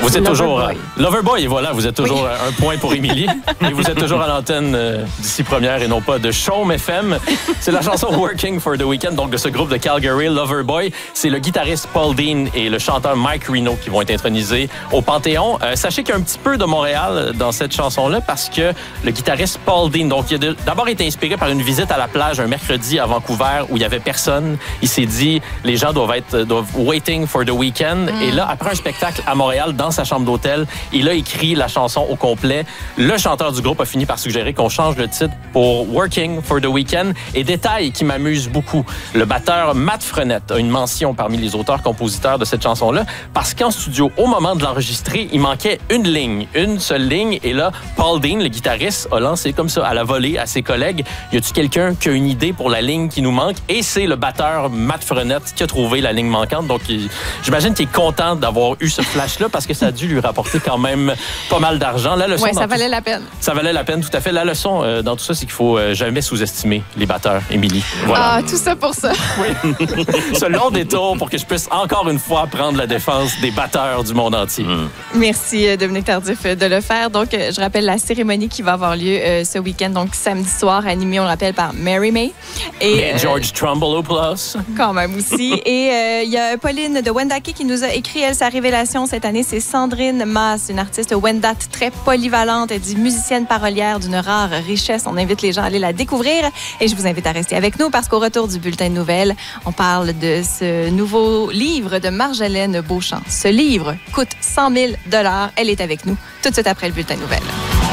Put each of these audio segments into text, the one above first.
Vous êtes toujours... Loverboy. Loverboy, et voilà, vous êtes toujours un point pour Émilie. Et vous êtes toujours à l'antenne d'ici première et non pas de Chaume FM. C'est la chanson Working for the Weekend, donc de ce groupe de Calgary, Loverboy. C'est le guitariste Paul Dean et le chanteur Mike Reno qui vont être intronisés au Panthéon. Sachez qu'il y a un petit peu de Montréal dans cette chanson-là parce que le guitariste Paul Dean, donc il a d'abord été inspiré par une visite à la plage un mercredi à Vancouver où il y avait personne. Il s'est dit, les gens doivent waiting for the weekend. Et là, après un spectacle à Montréal, dans sa chambre d'hôtel, il a écrit la chanson au complet. Le chanteur du groupe a fini par suggérer qu'on change le titre pour Working for the Weekend. Et détail qui m'amuse beaucoup, le batteur Matt Frenette a une mention parmi les auteurs-compositeurs de cette chanson-là parce qu'en studio, au moment de l'enregistrer, il manquait une seule ligne. Et là, Paul Dean, le guitariste, a lancé comme ça à la volée à ses collègues. Y a-tu quelqu'un qui a une idée pour la ligne qui nous manque? Et c'est le batteur Matt Frenette qui a trouvé la ligne manquante. Donc, j'imagine qu'il est content d'avoir eu ce flash-là parce que ça a dû lui rapporter quand même pas mal d'argent. Oui, ça valait la peine. Ça valait la peine, tout à fait. La leçon dans tout ça, c'est qu'il faut jamais sous-estimer les batteurs, Émilie. Voilà. Ah, tout ça pour ça. Oui. Ce long détour pour que je puisse encore une fois prendre la défense des batteurs du monde entier. Merci, Dominique Tardif, de le faire. Donc, je rappelle la cérémonie qui va avoir lieu ce week-end, donc samedi soir, animée, on le rappelle, par Mary May. Et George Trumbullopoulos. Quand même aussi. Et il y a Pauline de Wendake qui nous a écrit, elle, sa révélation cette année, c'est Sandrine Maas, une artiste Wendat très polyvalente. Elle dit musicienne parolière d'une rare richesse. On invite les gens à aller la découvrir. Et je vous invite à rester avec nous parce qu'au retour du bulletin de nouvelles, on parle de ce nouveau livre de Marjolaine Beauchamp. Ce livre coûte 100 000 $. Elle est avec nous tout de suite après le bulletin de nouvelles.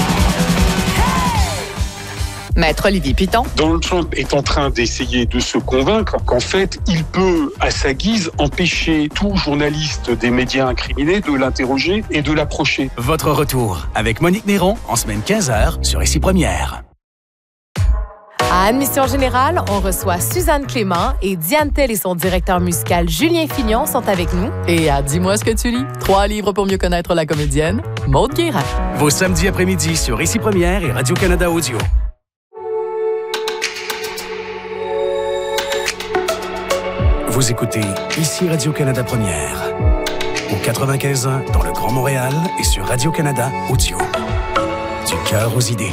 Maître Olivier Piton. Donald Trump est en train d'essayer de se convaincre qu'en fait, il peut, à sa guise, empêcher tout journaliste des médias incriminés de l'interroger et de l'approcher. Votre retour avec Monique Néron en semaine 15h sur Ici Première. À Admission Générale, on reçoit Suzanne Clément et Diane Tell et son directeur musical Julien Fignon sont avec nous. Et à Dis-moi ce que tu lis, 3 livres pour mieux connaître la comédienne, Maude Guérin. Vos samedis après-midi sur Ici Première et Radio-Canada Audio. Vous écoutez Ici Radio-Canada Première. Au 95.1 dans le Grand Montréal et sur Radio-Canada Audio. Du cœur aux idées.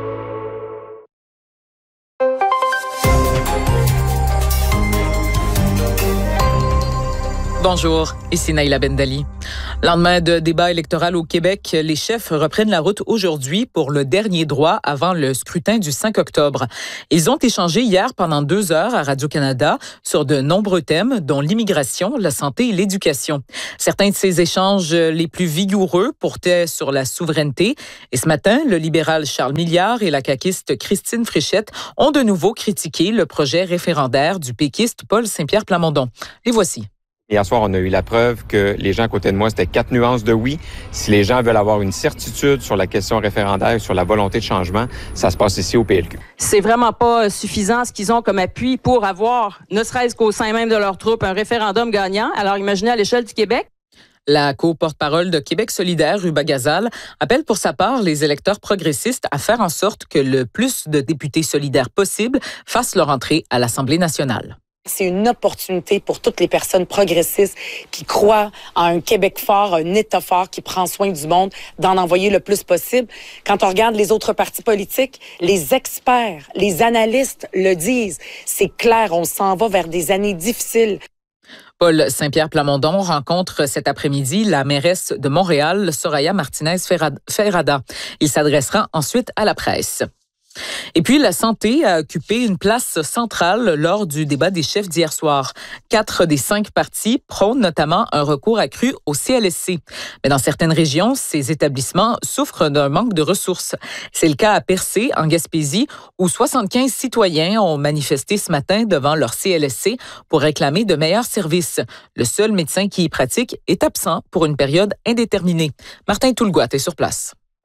Bonjour, ici Naïla Bendali. Lendemain de débat électoral au Québec, les chefs reprennent la route aujourd'hui pour le dernier droit avant le scrutin du 5 octobre. Ils ont échangé hier pendant 2 heures à Radio-Canada sur de nombreux thèmes, dont l'immigration, la santé et l'éducation. Certains de ces échanges les plus vigoureux portaient sur la souveraineté. Et ce matin, le libéral Charles Milliard et la caquiste Christine Fréchette ont de nouveau critiqué le projet référendaire du péquiste Paul Saint-Pierre Plamondon. Les voici. Hier soir, on a eu la preuve que les gens à côté de moi, c'était 4 nuances de oui. Si les gens veulent avoir une certitude sur la question référendaire, sur la volonté de changement, ça se passe ici au PLQ. C'est vraiment pas suffisant ce qu'ils ont comme appui pour avoir, ne serait-ce qu'au sein même de leurs troupes, un référendum gagnant. Alors imaginez à l'échelle du Québec. La co-porte-parole de Québec solidaire, Ruba Gazal, appelle pour sa part les électeurs progressistes à faire en sorte que le plus de députés solidaires possible fassent leur entrée à l'Assemblée nationale. C'est une opportunité pour toutes les personnes progressistes qui croient en un Québec fort, un État fort qui prend soin du monde, d'en envoyer le plus possible. Quand on regarde les autres partis politiques, les experts, les analystes le disent. C'est clair, on s'en va vers des années difficiles. Paul Saint-Pierre Plamondon rencontre cet après-midi la mairesse de Montréal, Soraya Martinez-Ferrada. Il s'adressera ensuite à la presse. Et puis, la santé a occupé une place centrale lors du débat des chefs d'hier soir. 4 des 5 partis prônent notamment un recours accru au CLSC. Mais dans certaines régions, ces établissements souffrent d'un manque de ressources. C'est le cas à Percé, en Gaspésie, où 75 citoyens ont manifesté ce matin devant leur CLSC pour réclamer de meilleurs services. Le seul médecin qui y pratique est absent pour une période indéterminée. Martin Toulgoat est sur place.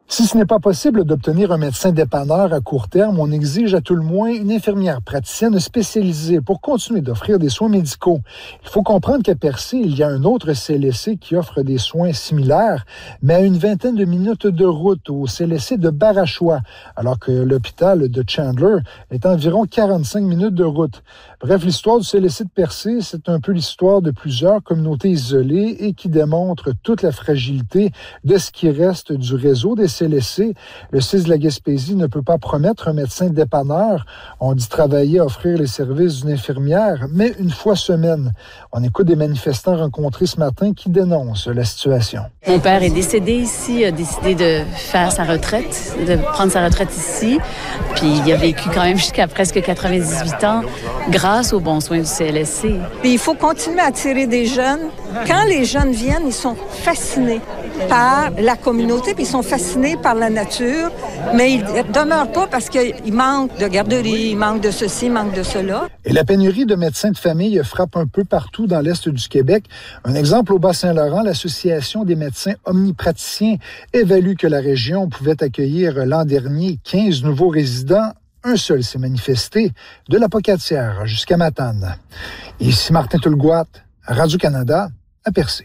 Si ce n'est pas possible d'obtenir un médecin dépanneur à court terme, on exige à tout le moins une infirmière praticienne spécialisée pour continuer d'offrir des soins médicaux. Il faut comprendre qu'à Percé, il y a un autre CLSC qui offre des soins similaires, mais à une vingtaine de minutes de route au CLSC de Barachois, alors que l'hôpital de Chandler est à environ 45 minutes de route. Bref, l'histoire du CLSC de Percé, c'est un peu l'histoire de plusieurs communautés isolées et qui démontre toute la fragilité de ce qui reste du réseau des CLSC. Le CIS de la Gaspésie ne peut pas promettre un médecin dépanneur. On dit travailler à offrir les services d'une infirmière, mais une fois semaine. On écoute des manifestants rencontrés ce matin qui dénoncent la situation. Mon père est décédé ici, a décidé de faire sa retraite, de prendre sa retraite ici. Puis il a vécu quand même jusqu'à presque 98 ans grâce aux bons soins du CLSC. Puis il faut continuer à attirer des jeunes. Quand les jeunes viennent, ils sont fascinés par la communauté, puis ils sont fascinés par la nature, mais ils ne demeurent pas parce qu'il manque de garderie, il manque de ceci, il manque de cela. Et la pénurie de médecins de famille frappe un peu partout dans l'est du Québec. Un exemple au Bas-Saint-Laurent, l'Association des médecins omnipraticiens évalue que la région pouvait accueillir l'an dernier 15 nouveaux résidents. Un seul s'est manifesté, de la Pocatière jusqu'à Matane. Ici Martin Tulgoat, Radio-Canada, à Percé.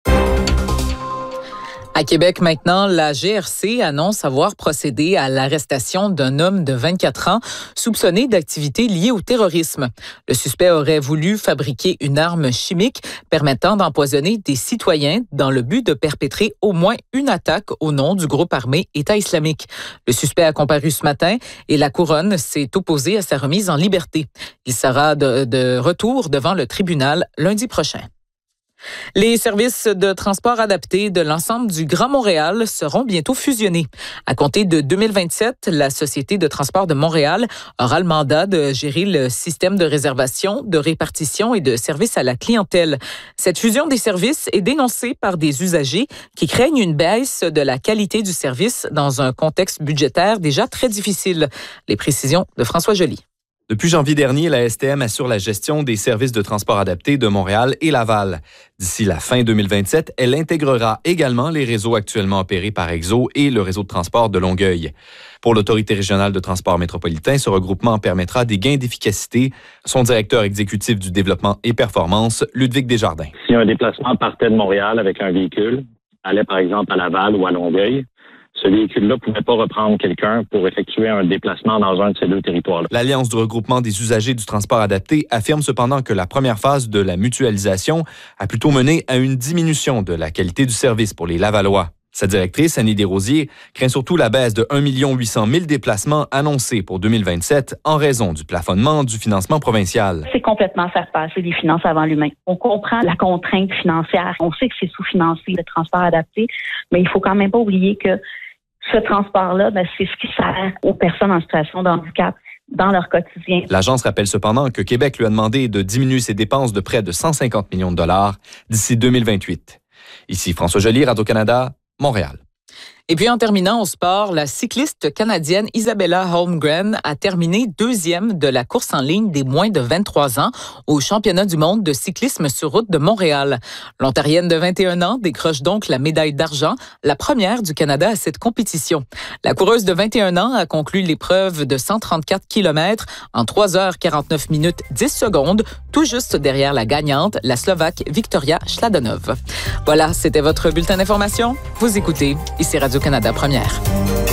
À Québec maintenant, la GRC annonce avoir procédé à l'arrestation d'un homme de 24 ans soupçonné d'activités liées au terrorisme. Le suspect aurait voulu fabriquer une arme chimique permettant d'empoisonner des citoyens dans le but de perpétrer au moins une attaque au nom du groupe armé État islamique. Le suspect a comparu ce matin et la Couronne s'est opposée à sa remise en liberté. Il sera de retour devant le tribunal lundi prochain. Les services de transport adaptés de l'ensemble du Grand Montréal seront bientôt fusionnés. À compter de 2027, la Société de transport de Montréal aura le mandat de gérer le système de réservation, de répartition et de service à la clientèle. Cette fusion des services est dénoncée par des usagers qui craignent une baisse de la qualité du service dans un contexte budgétaire déjà très difficile. Les précisions de François Joly. Depuis janvier dernier, la STM assure la gestion des services de transport adaptés de Montréal et Laval. D'ici la fin 2027, elle intégrera également les réseaux actuellement opérés par Exo et le réseau de transport de Longueuil. Pour l'Autorité régionale de transport métropolitain, ce regroupement permettra des gains d'efficacité. Son directeur exécutif du développement et performance, Ludwig Desjardins. Si un déplacement partait de Montréal avec un véhicule, allait par exemple à Laval ou à Longueuil, ce véhicule-là ne pouvait pas reprendre quelqu'un pour effectuer un déplacement dans un de ces deux territoires-là. L'Alliance du regroupement des usagers du transport adapté affirme cependant que la première phase de la mutualisation a plutôt mené à une diminution de la qualité du service pour les Lavallois. Sa directrice, Annie Desrosiers, craint surtout la baisse de 1 800 000 déplacements annoncés pour 2027 en raison du plafonnement du financement provincial. C'est complètement faire passer les finances avant l'humain. On comprend la contrainte financière. On sait que c'est sous-financé, le transport adapté, mais il faut quand même pas oublier que ce transport-là, c'est ce qui sert aux personnes en situation de handicap dans leur quotidien. L'agence rappelle cependant que Québec lui a demandé de diminuer ses dépenses de près de 150 millions de dollars d'ici 2028. Ici François Joly, Radio-Canada, Montréal. Et puis en terminant au sport, la cycliste canadienne Isabella Holmgren a terminé deuxième de la course en ligne des moins de 23 ans au championnat du monde de cyclisme sur route de Montréal. L'Ontarienne de 21 ans décroche donc la médaille d'argent, la première du Canada à cette compétition. La coureuse de 21 ans a conclu l'épreuve de 134 km en 3h49 minutes 10 secondes, tout juste derrière la gagnante, la Slovaque Victoria Schladanov. Voilà, c'était votre bulletin d'information. Vous écoutez, ici Radio-Canada Première.